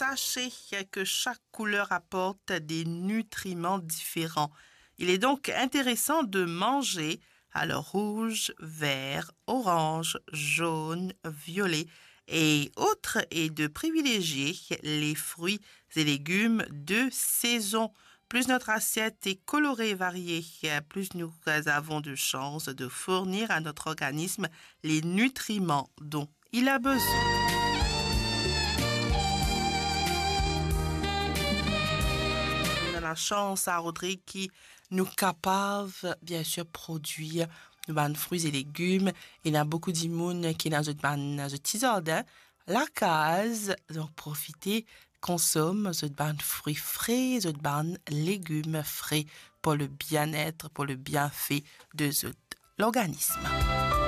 sachez que chaque couleur apporte des nutriments différents. Il est donc intéressant de manger alors rouge, vert, orange, jaune, violet et autres et de privilégier les fruits et légumes de saison. Plus notre assiette est colorée et variée, plus nous avons de chances de fournir à notre organisme les nutriments dont il a besoin. On a la chance à Rodrigue qui nous capable, bien sûr, produire de fruits et légumes. Il y a beaucoup d'immunes qui dans un petit jardin. La case, donc profitez, consomme de fruits frais, de légumes frais pour le bien-être, pour le bienfait de l'organisme.